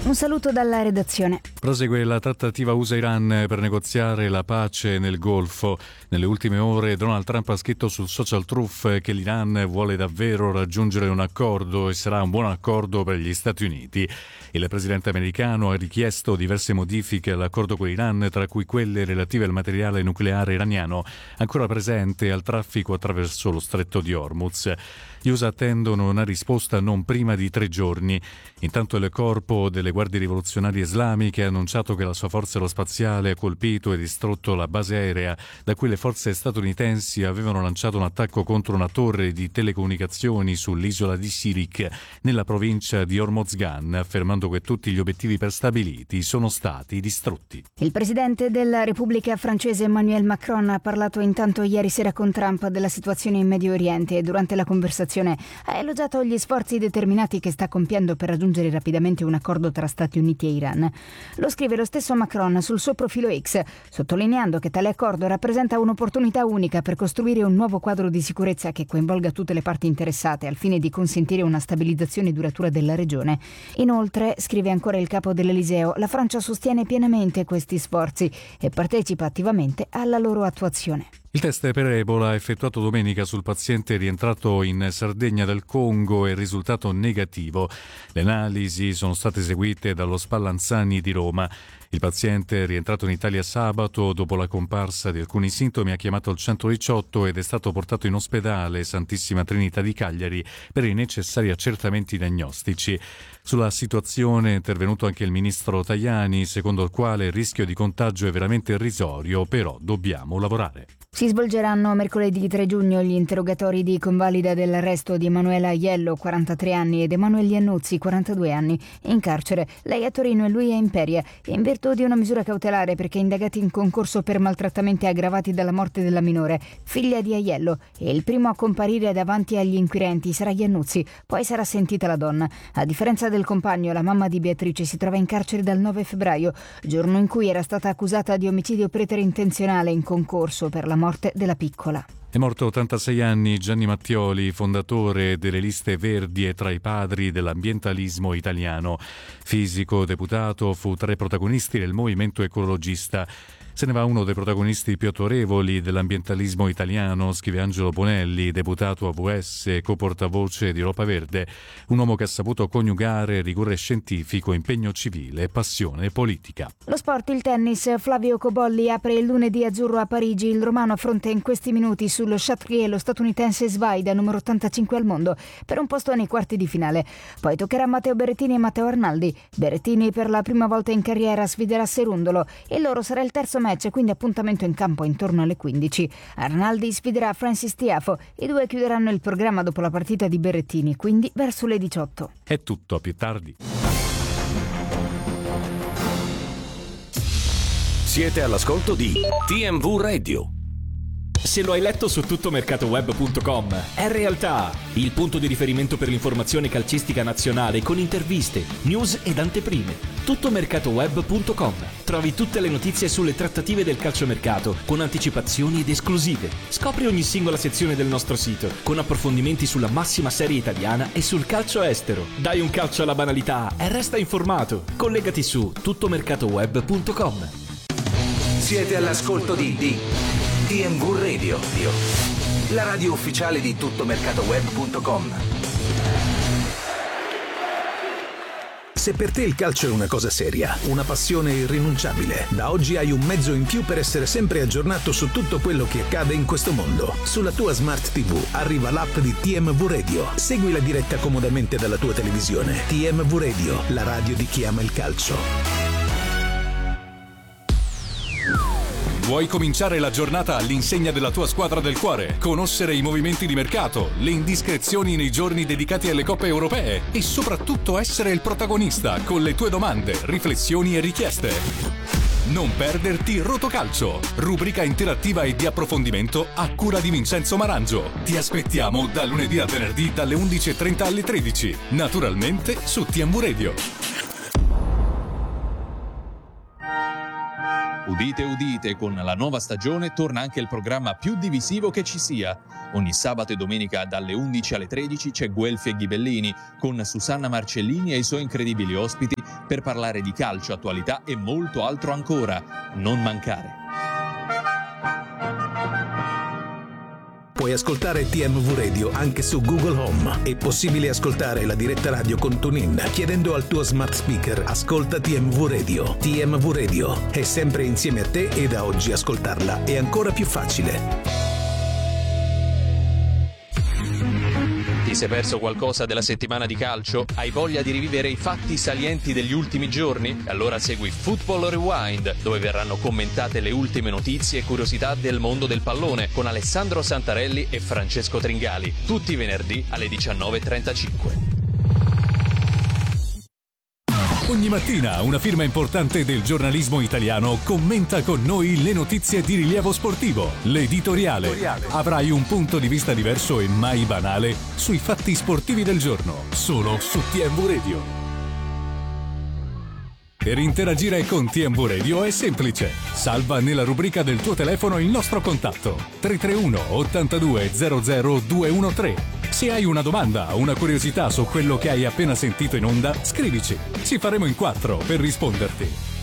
Un saluto dalla redazione. Prosegue la trattativa USA-Iran per negoziare la pace nel Golfo. Nelle ultime ore Donald Trump ha scritto sul social Truth che l'Iran vuole davvero raggiungere un accordo e sarà un buon accordo per gli Stati Uniti. Il presidente americano ha richiesto diverse modifiche all'accordo con l'Iran, tra cui quelle relative al materiale nucleare iraniano ancora presente e al traffico attraverso lo stretto di Hormuz. Gli USA attendono una risposta non prima di 3 giorni. Intanto il corpo delle guardie rivoluzionarie islamiche ha annunciato che la sua forza aerospaziale ha colpito e distrutto la base aerea da cui le forze statunitensi avevano lanciato un attacco contro una torre di telecomunicazioni sull'isola di Sirik nella provincia di Hormozgan, affermando che tutti gli obiettivi prestabiliti sono stati distrutti. Il presidente della Repubblica francese Emmanuel Macron ha parlato intanto ieri sera con Trump della situazione in Medio Oriente e durante la conversazione ha elogiato gli sforzi determinati che sta compiendo per raggiungere rapidamente un accordo tra Stati Uniti e Iran. Lo scrive lo stesso Macron sul suo profilo X, sottolineando che tale accordo rappresenta un'opportunità unica per costruire un nuovo quadro di sicurezza che coinvolga tutte le parti interessate al fine di consentire una stabilizzazione duratura della regione. Inoltre, scrive ancora il capo dell'Eliseo, la Francia sostiene pienamente questi sforzi e partecipa attivamente alla loro attuazione. Il test per Ebola effettuato domenica sul paziente rientrato in Sardegna del Congo è risultato negativo. Le analisi sono state eseguite dallo Spallanzani di Roma. Il paziente rientrato in Italia sabato dopo la comparsa di alcuni sintomi ha chiamato il 118 ed è stato portato in ospedale Santissima Trinità di Cagliari per i necessari accertamenti diagnostici. Sulla situazione è intervenuto anche il ministro Tajani, secondo il quale il rischio di contagio è veramente irrisorio, però dobbiamo lavorare. Si svolgeranno mercoledì 3 giugno gli interrogatori di convalida dell'arresto di Emanuela Aiello, 43 anni, ed Emanuele Iannuzzi, 42 anni, in carcere. Lei a Torino e lui a Imperia, in virtù di una misura cautelare perché indagati in concorso per maltrattamenti aggravati dalla morte della minore, figlia di Aiello, e il primo a comparire davanti agli inquirenti sarà Iannuzzi, poi sarà sentita la donna. A differenza del compagno, la mamma di Beatrice si trova in carcere dal 9 febbraio, giorno in cui era stata accusata di omicidio preterintenzionale in concorso per la morte della piccola. È morto a 86 anni Gianni Mattioli, fondatore delle Liste Verdi e tra i padri dell'ambientalismo italiano. Fisico, deputato, fu tra i protagonisti del movimento ecologista. Se ne va uno dei protagonisti più autorevoli dell'ambientalismo italiano, scrive Angelo Bonelli, deputato AVS e coportavoce di Europa Verde, un uomo che ha saputo coniugare rigore scientifico, impegno civile e passione politica. Lo sport, il tennis, Flavio Cobolli apre il lunedì azzurro a Parigi, il romano affronta in questi minuti sullo Chatrier lo statunitense Svaida, numero 85 al mondo, per un posto nei quarti di finale. Poi toccherà a Matteo Berrettini e Matteo Arnaldi. Berrettini per la prima volta in carriera sfiderà Serundolo e loro sarà il terzo match, quindi appuntamento in campo intorno alle 15. Arnaldi sfiderà Francis Tiafo. I due chiuderanno il programma dopo la partita di Berrettini, quindi verso le 18. È tutto, a più tardi. Siete all'ascolto di TMV Radio. Se lo hai letto su tuttomercatoweb.com, è realtà, il punto di riferimento per l'informazione calcistica nazionale con interviste, news ed anteprime. Tuttomercatoweb.com. Trovi tutte le notizie sulle trattative del calciomercato con anticipazioni ed esclusive. Scopri ogni singola sezione del nostro sito con approfondimenti sulla massima serie italiana e sul calcio estero. Dai un calcio alla banalità e resta informato. Collegati su tuttomercatoweb.com. Siete all'ascolto di TMV Radio, la radio ufficiale di tuttomercatoweb.com. Se per te il calcio è una cosa seria, una passione irrinunciabile, da oggi hai un mezzo in più per essere sempre aggiornato su tutto quello che accade in questo mondo. Sulla tua Smart TV arriva l'app di TMV Radio. Segui la diretta comodamente dalla tua televisione. TMV Radio, la radio di chi ama il calcio. Vuoi cominciare la giornata all'insegna della tua squadra del cuore? Conoscere i movimenti di mercato, le indiscrezioni nei giorni dedicati alle coppe europee e soprattutto essere il protagonista con le tue domande, riflessioni e richieste? Non perderti Rotocalcio, rubrica interattiva e di approfondimento a cura di Vincenzo Marangio. Ti aspettiamo da lunedì a venerdì dalle 11.30 alle 13, naturalmente su TMV Radio. Udite udite, con la nuova stagione torna anche il programma più divisivo che ci sia. Ogni sabato e domenica dalle 11 alle 13 c'è Guelfi e Ghibellini, con Susanna Marcellini e i suoi incredibili ospiti per parlare di calcio, attualità e molto altro ancora. Non mancare. Puoi ascoltare TMV Radio anche su Google Home. È possibile ascoltare la diretta radio con TuneIn chiedendo al tuo smart speaker "Ascolta TMV Radio". TMV Radio è sempre insieme a te e da oggi ascoltarla è ancora più facile. Ti sei perso qualcosa della settimana di calcio? Hai voglia di rivivere i fatti salienti degli ultimi giorni? Allora segui Football Rewind, dove verranno commentate le ultime notizie e curiosità del mondo del pallone con Alessandro Santarelli e Francesco Tringali, tutti i venerdì alle 19:35. Ogni mattina una firma importante del giornalismo italiano commenta con noi le notizie di rilievo sportivo. L'editoriale. Avrai un punto di vista diverso e mai banale sui fatti sportivi del giorno, solo su TMV Radio. Per interagire con TMV Radio è semplice. Salva nella rubrica del tuo telefono il nostro contatto 331 82 00 213. Se hai una domanda o una curiosità su quello che hai appena sentito in onda, scrivici. Ci faremo in 4 per risponderti.